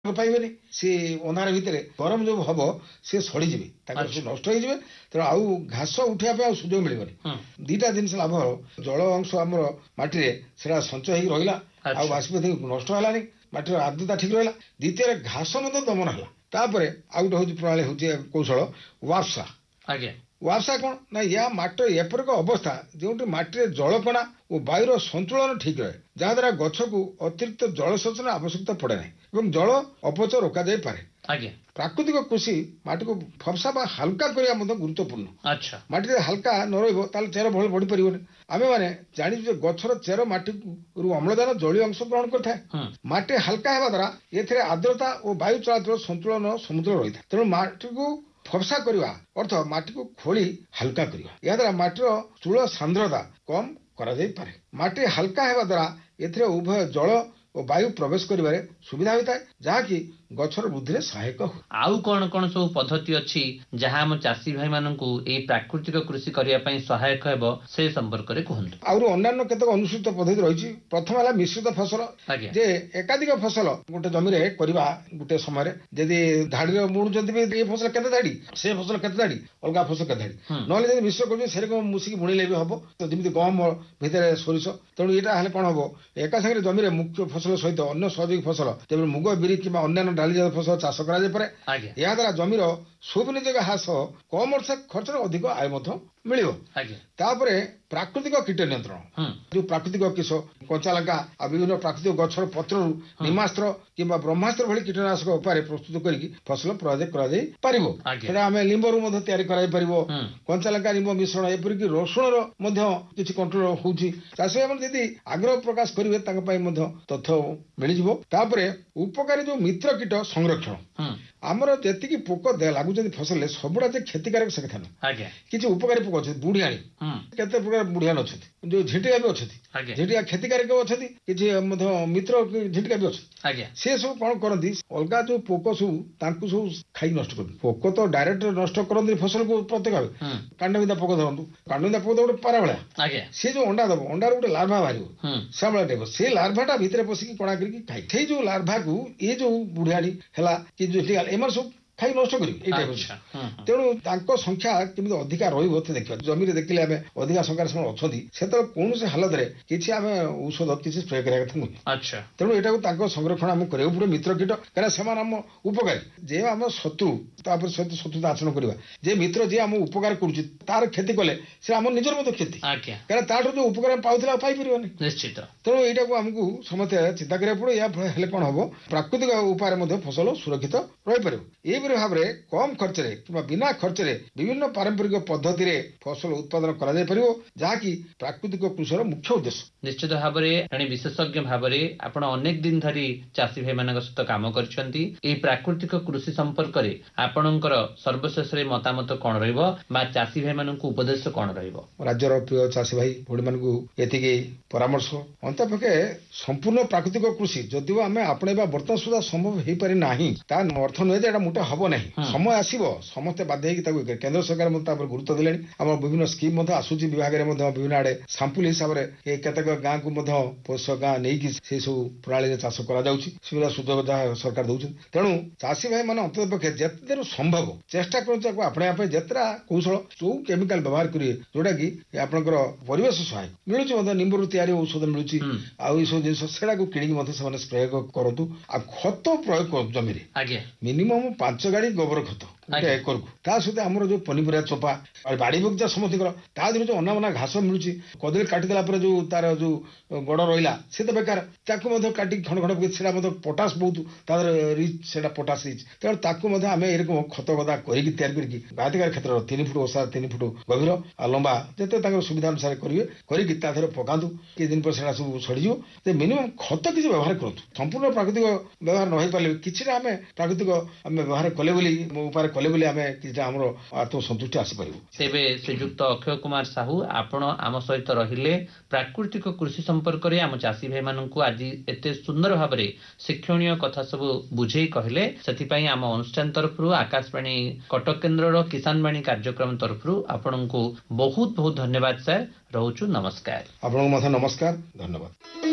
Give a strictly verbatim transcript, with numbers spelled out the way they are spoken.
ପାଇବେନି ସେ ଅନ୍ଧାର ଭିତରେ ଗରମ ଯୋଉ ହବ ସେ ସଡ଼ିଯିବେ ତାଙ୍କର ସବୁ ନଷ୍ଟ ହେଇଯିବେ ତେଣୁ ଆଉ ଘାସ ଉଠିବା ପାଇଁ ଆଉ ସୁଯୋଗ ମିଳିବନି। ଦିଟା ଜିନିଷ ଲାଭ ଜଳ ଅଂଶ ଆମର ମାଟିରେ ସେଟା ସଞ୍ଚୟ ହେଇକି ରହିଲା ଆଉ ବାଷ୍ପ ନଷ୍ଟ ହେଲାନି ମାଟିର ଆର୍ଦ୍ରତା ଠିକ ରହିଲା। ଦ୍ୱିତୀୟରେ ଘାସ ମଧ୍ୟ ଦମନ ହେଲା। ତାପରେ ଆଉ ଗୋଟେ ହଉଛି ପ୍ରଣାଳୀ ହଉଛି କୌଶଳ ୱାପ୍ସା। ଆଜ୍ଞା ୱାପ୍ସା କଣ ନା ୟା ମାଟିର ଏପରି ଏକ ଅବସ୍ଥା ଯେଉଁଠି ମାଟିରେ ଜଳକଣା ଓ ବାୟୁର ସନ୍ତୁଳନ ଠିକ ରହେ ଯାହାଦ୍ୱାରା ଗଛକୁ ଅତିରିକ୍ତ ଜଳସେଚନ ଆବଶ୍ୟକତା ପଡେ ନାହିଁ ଏବଂ ଜଳ ଅପଚୟ ରୋକାଯାଇପାରେ। ଆଜ୍ଞା ପ୍ରାକୃତିକ କୃଷି ମାଟିକୁ ଫର୍ସା ବା ହାଲକା କରିବା ମଧ୍ୟ ଗୁରୁତ୍ୱପୂର୍ଣ୍ଣ। ଆଚ୍ଛା ମାଟିରେ ହାଲକା ନ ରହିବ ତାହେଲେ ଚେର ଭଲ ବଢି ପାରିବନି। ଆମେ ମାନେ ଜାଣିଛୁ ଯେ ଗଛର ଚେର ମାଟିରୁ ଅମ୍ଳଜାନ ଜଳୀୟ ଅଂଶ ଗ୍ରହଣ କରିଥାଏ। ମାଟି ହାଲକା ହେବା ଦ୍ୱାରା ଏଥିରେ ଆର୍ଦ୍ରତା ଓ ବାୟୁ ଚଳାଚଳ ସନ୍ତୁଳନ ସମୁଦ୍ର ରହିଥାଏ। ତେଣୁ ମାଟିକୁ ଫର୍ସା କରିବା ଅର୍ଥ ମାଟିକୁ ଖୋଳି ହାଲକା କରିବା। ଏହା ଦ୍ୱାରା ମାଟିର ସ୍ଥୂଳ ସାନ୍ଦ୍ରତା କମ କରାଯାଇପାରେ। ମାଟି ହାଲକା ହେବା ଦ୍ୱାରା ଏଥିରେ ଉଭୟ ଜଳ ଓ ବାୟୁ ପ୍ରବେଶ କରିବାରେ ସୁବିଧା ହୋଇଥାଏ ଯାହାକି ଗଛର ବୃଦ୍ଧିରେ ସହାୟକ ହୁଏ। ଆଉ କଣ କଣ ସବୁ ପଦ୍ଧତି ଅଛି ଯାହା ଆମ ଚାଷୀ ଭାଇ ମାନଙ୍କୁ ଏଇ ପ୍ରାକୃତିକ କୃଷି କରିବା ପାଇଁ ସହାୟକ ହେବ ସେ ସମ୍ପର୍କରେ କୁହନ୍ତୁ। ଆହୁରି ଅନ୍ୟାନ୍ୟ କେତେକ ଅନୁସୂଚିତ ପଦ୍ଧତି ରହିଛି। ପ୍ରଥମ ହେଲା ମିଶ୍ରିତ ଫସଲ ଯେ ଏକାଧିକ ଫସଲ ଗୋଟେ ଜମିରେ କରିବା ଗୋଟେ ସମୟରେ ଯଦି ଧାଡିରେ ବୁଣୁଛନ୍ତି ବି ଏ ଫସଲ କେତେ ଧାଡି ସେ ଫସଲ କେତେ ଧାଡି ଅଲଗା ଫସଲ କେତେ ଧାଡି ନହେଲେ ଯଦି ମିଶ୍ର କରୁଛନ୍ତି ସେରକମ ମିଶିକି ବୁଣିଲେ ବି ହବ ଯେମିତି ଗହମ ଭିତରେ ସୋରିଷ। ତେଣୁ ଏଇଟା ହେଲେ କଣ ହବ ଏକା ସାଙ୍ଗରେ ଜମିରେ ମୁଖ୍ୟ ଫସଲ ସହିତ ଅନ୍ୟ ସହଯୋଗୀ ଫସଲ ତେବେ ମୁଗ ବିରି କିମ୍ବା ଅନ୍ୟାନ୍ୟ ଡାଲିଜାତ ଫସଲ ଚାଷ କରାଯାଇପାରେ। ଏହା ଦ୍ୱାରା ଜମିର ସୁବିନିଯୋଗ ହ୍ରାସ କମ ଖର୍ଚ୍ଚରେ ଅଧିକ ଆୟ ମଧ୍ୟ ମିଳିବ। ତାପରେ ପ୍ରାକୃତିକ କୀଟ ନିୟନ୍ତ୍ରଣ ଯୋଉ ପ୍ରାକୃତିକ କିଷ କଞ୍ଚା ଲଙ୍କା ଆଉ ବିଭିନ୍ନ ପ୍ରାକୃତିକ ଗଛର ପତ୍ରରୁ ନିମାସ୍ତ୍ର କିମ୍ବା ବ୍ରହ୍ମାସ୍ତ୍ର ଭଳି କୀଟନାଶକ ଉପାୟରେ ପ୍ରସ୍ତୁତ କରିକି ଫସଲ ପ୍ରୟୋଗ କରାଯାଇ ପାରିବ। ସେଟା ଆମେ ଲିମ୍ବରୁ ମଧ୍ୟ ତିଆରି କରାଯାଇପାରିବ। କଞ୍ଚା ଲଙ୍କା ଲିମ୍ବ ମିଶ୍ରଣ ଏପରିକି ରସୁଣର ମଧ୍ୟ କିଛି କଣ୍ଟ୍ରୋଲ ହଉଛି। ଚାଷୀମାନେ ଯଦି ଆଗ୍ରହ ପ୍ରକାଶ କରିବେ ତାଙ୍କ ପାଇଁ ମଧ୍ୟ ତଥ୍ୟ ମିଳିଯିବ। ତାପରେ ଉପକାରୀ ଯୋଉ ମିତ୍ର କୀଟ ସଂରକ୍ଷଣ ଆମର ଯେତିକି ପୋକ ଲାଗୁଛନ୍ତି ଫସଲରେ ସବୁଗୁଡା ଯେ କ୍ଷତିକାରକ ସେ କଥା ନୁହେଁ। କିଛି ଉପକାରୀ ପୋକ ଅଛନ୍ତି ବୁଢିଆଣୀ କେତେ ପ୍ରକାର ବୁଢିଆଣୀ ଅଛନ୍ତି ଯୋଉ ଝିଣ୍ଟିକା ବି ଅଛନ୍ତି ଝିଣ୍ଟିକା କ୍ଷତିକାରକ ଅଛନ୍ତି କିଛି ମଧ୍ୟ ମିତ୍ର ଝିଣ୍ଟିକା ବି ଅଛନ୍ତି। ସେ ସବୁ କଣ କରନ୍ତି ଅଲଗା ଯୋଉ ପୋକ ସବୁ ତାଙ୍କୁ ସବୁ ଖାଇକି ନଷ୍ଟ କରନ୍ତି। ପୋକ ତ ଡାଇରେକ୍ଟ ନଷ୍ଟ କରନ୍ତି ଫସଲକୁ ପ୍ରତ୍ୟେକ ଭାବେ। କାଣ୍ଡବିନ୍ଧା ପୋକ ଧରନ୍ତୁ କାଣ୍ଡବିନ୍ଧା ପୋକ ତ ଗୋଟେ ପାରା ଭଳିଆ ସେ ଯୋଉ ଅଣ୍ଡା ଦବ ଅଣ୍ଡାରୁ ଗୋଟେ ଲାର୍ଭା ବାହାରିବ ସେଭଳିଆ ଟାଇପ ସେ ଲାର୍ଭାଟା ଭିତରେ ପଶିକି କଣା କରିକି ଖାଇ ସେଇ ଯୋଉ ଲାର୍ଭାକୁ ଏ ଯୋଉ ବୁଢିଆଣୀ ହେଲା କି ଝିଣ୍ଟିକା ଏମାନେ ସବୁ ଖାଇ ନଷ୍ଟ କରିବେ ଏଇ ଟାଇପ। ତେଣୁ ତାଙ୍କ ସଂଖ୍ୟା କେମିତି ଅଧିକା ରହିବ ସେ ଦେଖିବା। ଜମିରେ ଦେଖିଲେ ଆମେ ଅଧିକା ସଂଖ୍ୟାରେ ସେମାନେ ଅଛନ୍ତି ସେତେବେଳେ କୌଣସି ହାଲତରେ କିଛି ଆମେ ଔଷଧ କିଛି ସ୍ପ୍ରେ କରିବା କଥା ନୁହେଁ। ତେଣୁ ଏଇଟାକୁ ତାଙ୍କ ସଂରକ୍ଷଣ ଆମକୁ କରିବାକୁ ପଡିବ ମିତ୍ର କୀଟ କାରଣ ସେମାନେ ଆମ ଉପକାରୀ ଯେ ଆମ ଶତ୍ରୁ ତାପରେ ସହିତ ଶତ୍ରୁତା ଆଚରଣ କରିବା ଯେ ମିତ୍ର ଯିଏ ଆମ ଉପକାର କରୁଛି ତାର କ୍ଷତି କଲେ ସେ ଆମ ନିଜର ମଧ୍ୟ କ୍ଷତି କାରଣ ତାଠୁ ଯୋଉ ଉପକାର ପାଉଥିଲା ଆଉ ପାଇପାରିବନି ନିଶ୍ଚିତ। ତେଣୁ ଏଇଟାକୁ ଆମକୁ ସମସ୍ତେ ଚିନ୍ତା କରିବାକୁ ପଡିବ। ଏହା ହେଲେ କଣ ହବ ପ୍ରାକୃତିକ ଉପାୟରେ ମଧ୍ୟ ଫସଲ ସୁରକ୍ଷିତ ରହିପାରିବ। ଏଇପରି ଭାବରେ କମ ଖର୍ଚ୍ଚରେ କିମ୍ବା ବିନା ଖର୍ଚ୍ଚରେ ବିଭିନ୍ନ ପାରମ୍ପରିକ ପଦ୍ଧତିରେ ଫସଲ ଉତ୍ପାଦନ କରାଯାଇପାରିବ ଯାହାକି ପ୍ରାକୃତିକ କୃଷିର ମୁଖ୍ୟ ଉଦ୍ଦେଶ୍ୟ। ନିଶ୍ଚିତ ଭାବରେ ଜଣେ ବିଶେଷଜ୍ଞ ଭାବରେ ଆପଣ ଅନେକ ଦିନ ଧରି ଚାଷୀ ଭାଇମାନଙ୍କ ସହିତ କାମ କରିଛନ୍ତି। ଏହି ପ୍ରାକୃତିକ କୃଷି ସମ୍ପର୍କରେ ଆପଣଙ୍କର ସର୍ବଶେଷରେ ମତାମତ କଣ ରହିବ ବା ଚାଷୀ ଭାଇମାନଙ୍କୁ ଉପଦେଶ କଣ ରହିବ? ରାଜ୍ୟର ପ୍ରିୟ ଚାଷୀ ଭାଇ ଭଉଣୀମାନଙ୍କୁ ଏତିକି ପରାମର୍ଶ ଅନ୍ତପକ୍ଷେ ସମ୍ପୂର୍ଣ୍ଣ ପ୍ରାକୃତିକ କୃଷି ଯଦିଓ ଆମେ ଆପଣେଇବା ବର୍ତ୍ତମାନ ସୁଦ୍ଧା ସମ୍ଭବ ହେଇପାରି ନାହିଁ ତା ଅର୍ଥ ନୁହେଁ ଯେ ଏଟା ମୋଟେ ହବ ନାହିଁ। ସମୟ ଆସିବ ସମସ୍ତେ ବାଧ୍ୟ ହେଇକି ତାକୁ କେନ୍ଦ୍ର ସରକାର ମଧ୍ୟ ତାପରେ ଗୁରୁତ୍ୱ ଦେଲେଣି। ଆମର ବିଭିନ୍ନ ସ୍କିମ୍ ମଧ୍ୟ ଆସୁଛି ବିଭାଗରେ ମଧ୍ୟ ବିଭିନ୍ନ ଆଡେ ସାମ୍ପୁଲ ହିସାବରେ କେତେକ ଗାଁକୁ ମଧ୍ୟ ପୋଷ ଗାଁ ନେଇକି ସେ ସବୁ ପ୍ରଣାଳୀରେ ଚାଷ କରାଯାଉଛି ସୁବିଧା ସୁଯୋଗ ଯାହା ସରକାର ଦଉଛନ୍ତି। ତେଣୁ ଚାଷୀ ଭାଇ ମାନେ ଅନ୍ତତଃପକ୍ଷେ ଯେତେ ସମ୍ଭବ ଚେଷ୍ଟା କରନ୍ତୁ ତାକୁ ଆପଣେଇବା ପାଇଁ ଯେତେଟା କୌଶଳ ଯୋଉ କେମିକାଲ ବ୍ୟବହାର କରିବେ ଯୋଉଟା କି ଆପଣଙ୍କର ପରିବେଶ ସହାୟକ ମିଳୁଛି ମଧ୍ୟ ନିମ୍ବରୁ ତିଆରି ଔଷଧ ମିଳୁଛି ଆଉ ଏଇସବୁ ଜିନିଷ ସେଟାକୁ କିଣିକି ମଧ୍ୟ ସେମାନେ ସ୍ପ୍ରେ କରନ୍ତୁ। ଆଉ ଖତ ପ୍ରୟୋଗ କରନ୍ତୁ ଜମିରେ ମିନିମମ୍ ପାଞ୍ଚ ଗାଡି ଗୋବର ଖତ ଏକରକୁ ତା ସହିତ ଆମର ଯୋଉ ପନିପରିବା ଚୋପା ବାଡି ବଗିଚା ସମସ୍ତଙ୍କର ତା ଦେହରେ ଯୋଉ ଅନାବନା ଘାସ ମିଳୁଛି କଦଳୀ କାଟିଦେଲା ପରେ ଯୋଉ ତାର ଯୋଉ ଗଡ ରହିଲା ସେ ତ ବେକାର ତାକୁ ମଧ୍ୟ କାଟିକି ଖଣ୍ଡ ଖଣ୍ଡ ସେଟା ମଧ୍ୟ ପଟାସ ବହୁତ ତା ଦେହରେ ରିଚ୍ ସେଟା ପଟାସ ରିଚ୍ ତେଣୁ ତାକୁ ମଧ୍ୟ ଆମେ ଏରକମ ଖତ ଗଦା କରିକି ତିଆରି କରିକି ଗାତିକାର କ୍ଷେତ୍ରର ତିନି ଫୁଟ ଓଷା ତିନି ଫୁଟ ଗଭୀର ଆଉ ଲମ୍ବା ଯେତେ ତାଙ୍କର ସୁବିଧା ଅନୁସାରେ କରିବେ କରିକି ତା ଦେହରେ ପକାନ୍ତୁ କିଛି ଦିନ ପରେ ସେଟା ସବୁ ସଡିଯିବ। ମିନିମମ୍ ଖତ କିଛି ବ୍ୟବହାର କରନ୍ତୁ। ସମ୍ପୂର୍ଣ୍ଣ ପ୍ରାକୃତିକ ବ୍ୟବହାର ନ ହେଇପାରିଲେ କିଛିଟା ଆମେ ପ୍ରାକୃତିକ ଆମେ ବ୍ୟବହାର କଲେ ବୋଲି ମୋ ଉପାୟରେ କଲେ ବୋଲି ଆମେ କିଛିଟା ଆମର ଆତ୍ମସନ୍ତୁଷ୍ଟି ଆସିପାରିବ। ତେବେ ଶ୍ରୀଯୁକ୍ତ ଅକ୍ଷୟ କୁମାର ସାହୁ ଆପଣ ଆମ ସହିତ ରହିଲେ ପ୍ରାକୃତିକ କୃଷି ସମ୍ପର୍କରେ ଆମ ଚାଷୀ ଭାଇ ମାନଙ୍କୁ ଆଜି ଏତେ ସୁନ୍ଦର ଭାବରେ ଶିକ୍ଷଣୀୟ କଥା ସବୁ ବୁଝେଇ କହିଲେ ସେଥିପାଇଁ ଆମ ଅନୁଷ୍ଠାନ ତରଫରୁ ଆକାଶବାଣୀ କଟକ କେନ୍ଦ୍ରର କିଷାନ ବାଣୀ କାର୍ଯ୍ୟକ୍ରମ ତରଫରୁ ଆପଣଙ୍କୁ ବହୁତ ବହୁତ ଧନ୍ୟବାଦ ସାର୍। ରହୁଛୁ ନମସ୍କାର। ଆପଣଙ୍କୁ ମଧ୍ୟ ନମସ୍କାର ଧନ୍ୟବାଦ।